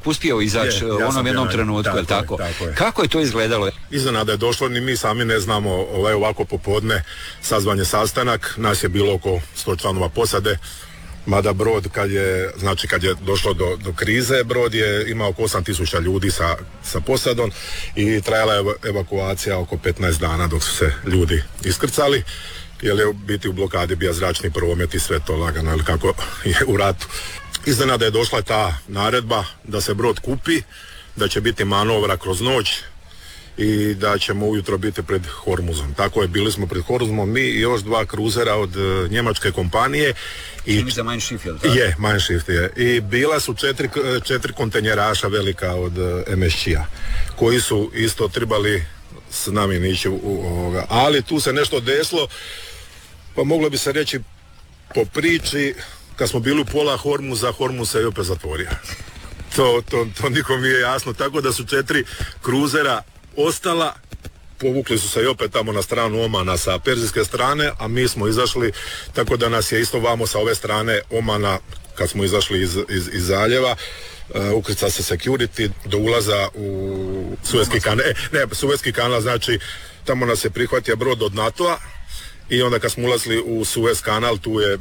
ipak uspio izaći u onom jednom trenutku, je tako? Tako je. Kako je to izgledalo? Iznenada je došlo, ni mi sami ne znamo, ovako popodne sazvan je sastanak, nas je bilo oko 100 članova posade, mada brod kad je došlo do krize, brod je imao oko 8.000 ljudi sa posadom i trajala je evakuacija oko 15 dana dok su se ljudi iskrcali, jer je biti u blokadi bio zračni promet i sve to lagano, ili kako je u ratu. Iznenada je došla ta naredba da se brod kupi, da će biti manovra kroz noć i da ćemo ujutro biti pred Hormuzom. Tako je, bili smo pred Hormuzom mi i još 2 kruzera od njemačke kompanije. Čini za Mein Schiff, je li tako? Je, Mein Schiff je. I bila su 4 kontejneraša velika od MSC-a, koji su isto trebali s nami nići ali tu se nešto desilo, pa moglo bi se reći po priči, kad smo bili u pola Hormuza, Hormuz se je opet zatvorio. To nikom nije jasno, tako da su 4 kruzera ostala, povukli su se i opet tamo na stranu Omana sa perzijske strane, a mi smo izašli, tako da nas je isto vamo sa ove strane Omana, kad smo izašli iz zaljeva, ukrca se security do ulaza u Suezki kanal. Suezki kanal, znači tamo nas je prihvatio brod od NATO-a i onda kad smo ulazili u Suez kanal,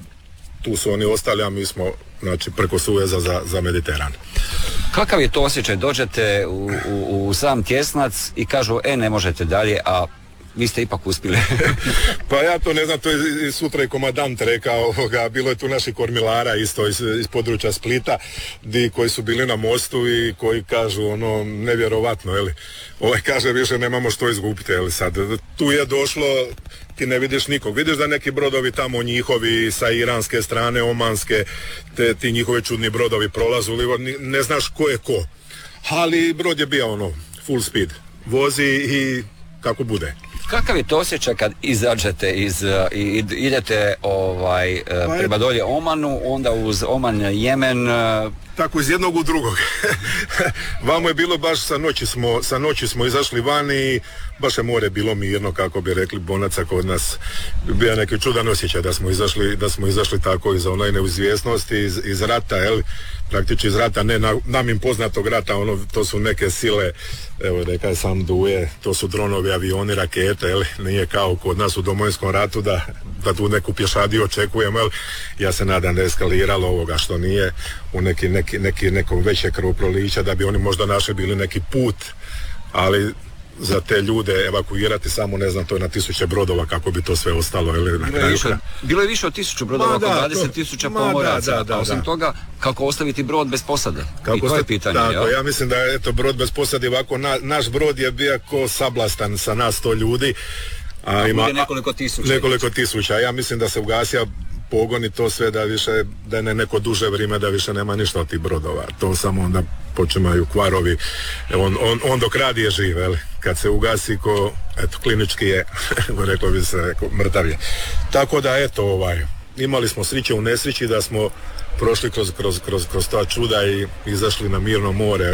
tu su oni ostali, a mi smo, znači, preko Sueza za Mediteran. Kakav je to osjećaj? Dođete u sam tjesnac i kažu, ne možete dalje, a vi ste ipak uspjeli. Pa ja to ne znam, to je sutra i komadant rekao, bilo je tu naših kormilara isto iz područja Splita, koji su bili na mostu i koji kažu nevjerovatno, kaže više nemamo što izgubiti, sad. Tu je došlo, ti ne vidiš nikog, vidiš da neki brodovi tamo njihovi sa iranske strane, omanske, ti njihovi čudni brodovi prolazu, ne znaš ko je ko, ali brod je bio full speed, vozi i kako bude. Kakav je to osjećaj kad izađete i idete prema dolje Omanu, onda uz Oman Jemen? Tako iz jednog u drugog. Vamo je bilo baš sa noći smo izašli van i baš je more bilo mirno, kako bi rekli bonaca kod nas. Bio neki čudan osjećaj da smo izašli tako iz onaj neizvjesnosti, iz rata, praktično iz rata, ne nam im poznatog rata, to su neke sile, evo da je sam Duje, to su dronovi, avioni, rakete, nije kao kod nas u Domovinskom ratu da tu neku pješadiju očekujemo, ja se nadam da je eskaliralo ovoga što nije u neko veće krvoprolića, da bi oni možda našli bili neki put, ali za te ljude evakuirati samo, ne znam, to je na 1000 brodova, kako bi to sve ostalo. Bilo je više od 1000 brodova, oko 20.000 pomoraca, a osim toga, kako ostaviti brod bez posade? I to je pitanje. Tako, ja mislim da je brod bez posade ovako, naš brod je bio ko sablastan sa nas 100 ljudi, a ima nekoliko tisuća. Ja mislim da se ugasija pogon i to sve, da je neko duže vrijeme, da više nema ništa od tih brodova. To samo onda počinaju kvarovi. On dok radi je živ, kad se ugasi klinički je, reklo bi se, mrtav je. Tako da imali smo sreće u nesreći da smo prošli kroz ta čuda i izašli na mirno more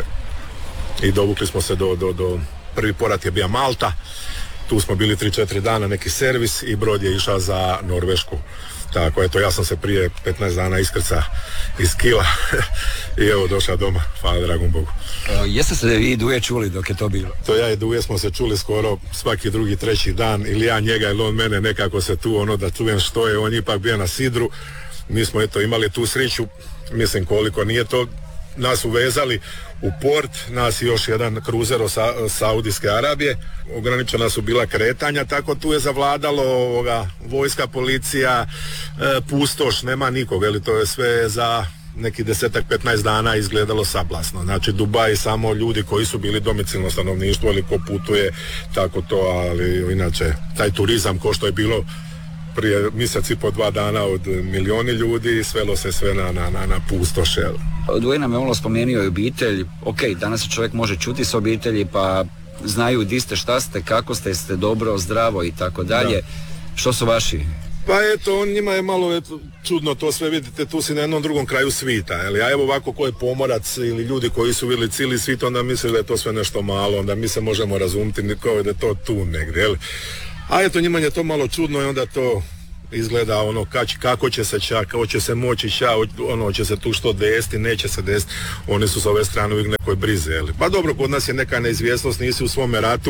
i dovukli smo se do prvi porat je bio Malta. Tu smo bili 3-4 dana, neki servis i brod je išao za Norvešku. Tako, ja sam se prije 15 dana iskrca iz Kila i evo došao doma, hvala dragom Bogu. Jeste se vi i Duje čuli dok je to bilo? To ja i Duje smo se čuli skoro svaki drugi, treći dan, ili ja njega ili on mene, nekako se tu da čujem što je, on ipak bio na sidru. Mi smo imali tu sreću, mislim koliko nije to, nas uvezali u port, nas i još jedan kruzer od Saudijske Arabije, ograničena su bila kretanja, tako tu je zavladalo vojska, policija, pustoš, nema nikog, to je sve za neki 10-15 dana izgledalo sablasno. Znači Dubaj samo ljudi koji su bili domicilno stanovništvo ili ko putuje, tako to, ali inače taj turizam ko što je bilo prije mjesec i po 2 dana od milijoni ljudi, svelo se sve na pustoše. Duje nam je malo spomenuo i obitelj. Ok, danas čovjek može čuti s obitelji, pa znaju di ste, šta ste, kako ste dobro, zdravo i tako dalje. Što su vaši? Pa njima je malo čudno to sve, vidite, tu si na jednom drugom kraju svita, a evo ovako ko je pomorac ili ljudi koji su vidjeli cijeli svit, onda misle da je to sve nešto malo, onda mi se možemo razumjeti kao da je to tu negdje, a njima je to malo čudno i onda to izgleda ono kako će se kako će se moći ono će se tu što desiti, neće se desiti. Oni su s ove strane uvijek nekoj brize, jel? Pa dobro, kod nas je neka neizvjesnost, nisi u svome ratu,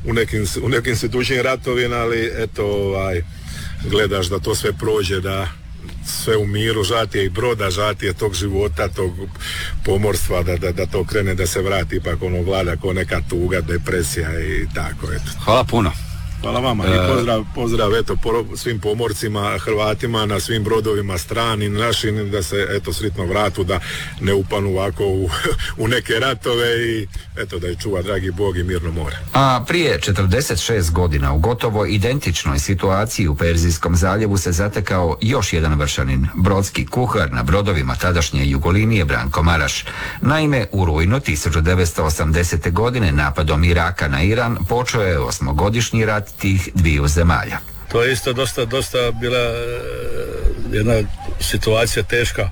u nekim se tuđim ratovima, ali eto, gledaš da to sve prođe, da sve u miru, žatije i broda, žatije tog života, tog pomorstva, da to krene, da se vrati, ipak ono vlada ko neka tuga, depresija i tako, eto. Hvala puno. Hvala vama i pozdrav eto svim pomorcima, Hrvatima na svim brodovima stranim, našim, da se eto sretno vratu, da ne upanu ovako u neke ratove i eto da je čuva dragi Bog i mirno more. A prije 46 godina u gotovo identičnoj situaciji u Perzijskom zaljevu se zatekao još jedan vršanin, brodski kuhar na brodovima tadašnje Jugolinije Branko Maraš. Naime, u rujnu 1980. godine napadom Iraka na Iran počeo je 8-godišnji rat tih dviju zemalja. To je isto dosta bila jedna situacija teška.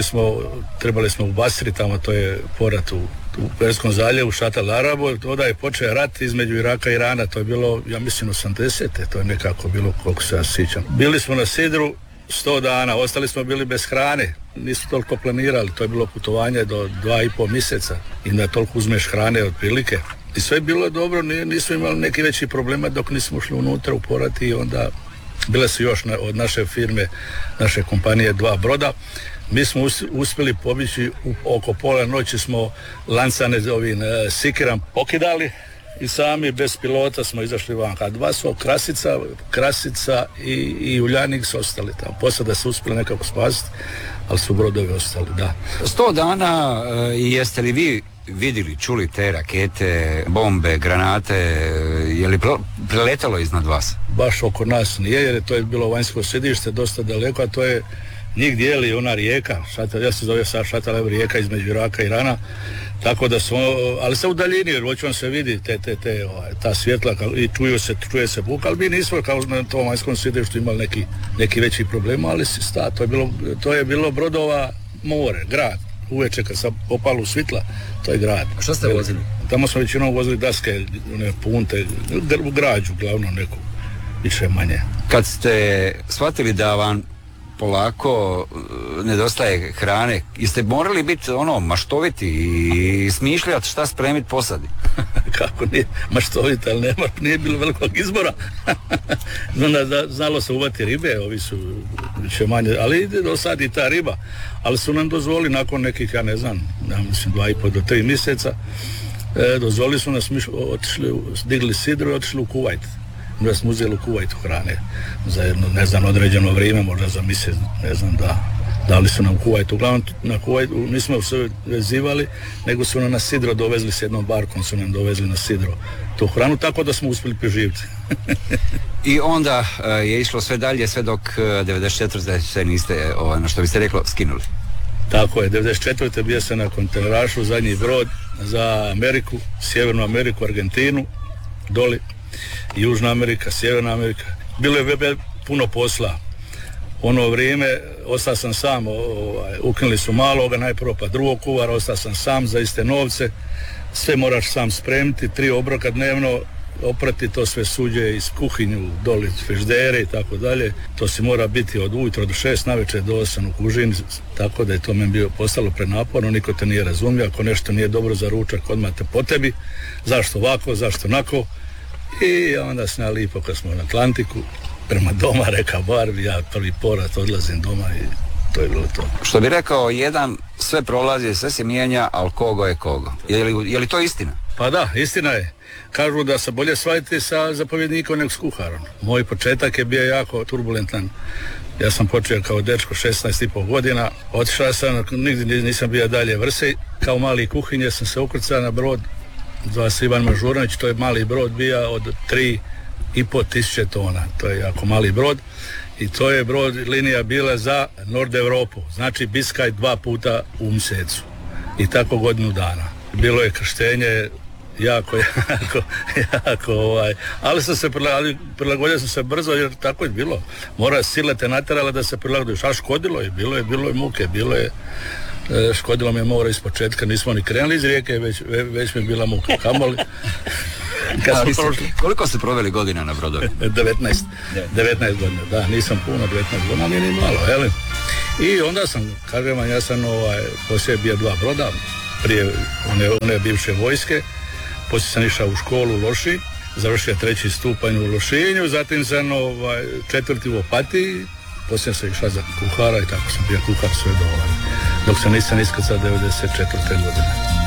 Trebali smo u Basri, tamo to je porat u Perzijskom zaljevu, Šat al-Arabu, onda je počeo rat između Iraka i Irana, to je bilo, ja mislim, 80. To je nekako bilo, koliko se ja sjećam. Bili smo na sidru 100 dana, ostali smo bili bez hrane, nisu toliko planirali, to je bilo putovanje do 2,5 mjeseca i da toliko uzmeš hrane otprilike. I sve je bilo dobro, nismo imali neki veći problema dok nismo ušli unutra u porat i onda bile su još od naše firme, naše kompanije 2 broda. Mi smo uspjeli pobići oko pola noći, smo lancane ovim sikiram pokidali i sami bez pilota smo izašli van. A 2 su Krasica i Uljanik su ostali tamo. Posada se uspjeli nekako spasiti, ali su brodovi ostali, da. 100 dana, jeste li vi vidjeli, čuli te rakete, bombe, granate, je li preletalo iznad vas? Baš oko nas nije, jer to je bilo vanjsko središte, dosta daleko, a to je njih dijeli ona rijeka, ja se zove sad Šat al-Arabu, rijeka između Iraka i Irana, tako da smo, ali se u daljini, jer očito se vidi ta svjetla i čuje se buka, ali mi nismo kao na tom vanjskom središtu imali neki veći problem, ali to je bilo brodova, more, grad. Uveče kad sam popalo svitla, to je grad. A što ste vozili? Tamo smo većinom vozili daske, punte, u građu glavno neku, više manje. Kad ste shvatili da vam polako nedostaje hrane, jeste morali biti maštoviti i smišljati šta spremiti posadi? Kako nije maštoviti, ali nije bilo velikog izbora. Znalo se uvati ribe, ovi su više manje, ali ide do sad i ta riba. Ali su nam dozvolili nakon nekih, ja mislim 2,5 do 3 mjeseca, dozvolili su nas, digli sidru i otišli u Kuvajt. Da smo uzeli u Kuvajtu hrane za jedno, određeno vrijeme, možda za mjesec, dali su nam u Kuvajtu. Uglavnom, na Kuvajtu nismo se vezivali, nego su nam na sidro dovezli s jednom barkom, su nam dovezli na sidro tu hranu, tako da smo uspjeli preživjeti. I onda je išlo sve dalje, sve dok 94. se niste, što biste reklo, skinuli. Tako je, 94. bio sam na kontejnerašu, zadnji brod za Ameriku, Sjevernu Ameriku, Argentinu, doli, Južna Amerika, Sjeverna Amerika. Bilo je puno posla. Ono vrijeme ostao sam sam, ukinuli su maloga, najprvo pa drugog kuvara, ostao sam sam za iste novce. Sve moraš sam spremiti, 3 obroka dnevno, oprati to sve suđe iz kuhinju, doli frižidere i tako dalje. To si mora biti od ujutro do 6, navečer do 8 u kužini, tako da je to meni bilo postalo prenaporno, niko te nije razumio, ako nešto nije dobro za ručak, odmah te po tebi, zašto ovako, zašto onako. I onda sam ja lipo kad smo na Atlantiku, prema doma, reka Barbi, ja prvi porat odlazim doma i to je bilo to. Što bi rekao jedan, sve prolazi, sve se mijenja, ali kogo je kogo. Je li to istina? Pa da, istina je. Kažu da se bolje svaditi sa zapovjednikom nego s kuharom. Moj početak je bio jako turbulentan. Ja sam počeo kao dečko 16,5 godina, otišao sam, nigdje nisam bio dalje vrse. Kao mali kuhinje sam se ukrcao na brod, zva se Ivan Mažuranić, to je mali brod bio od 3,5 tisuće tona. To je jako mali brod i to je brod, linija bila za Nord Europu, znači Biskaj 2 puta u mjesecu i tako godinu dana. Bilo je krštenje jako, ali sam se prilagodio sam se brzo jer tako je bilo. Mora sile te naterala da se prilagodiš, a škodilo je, bilo je muke, škodilo mi je more iz početka, nismo ni krenuli iz rijeke, već mi je bila muka, kamoli. kad smo prošli. Koliko ste proveli godina na brodovi? 19 godina, da, nisam puno, 19 godina, nije ni malo, jel? I onda sam, kažem vam, ja sam poslije bio 2 broda, prije one bivše vojske, poslije sam išao u školu u Loši, završio 3. stupanj u Lošinju, zatim sam 4. u Opatiji, poslije sam išao za kuhara i tako sam bio kuhar sve dok se nisam iskrcao 94. godine.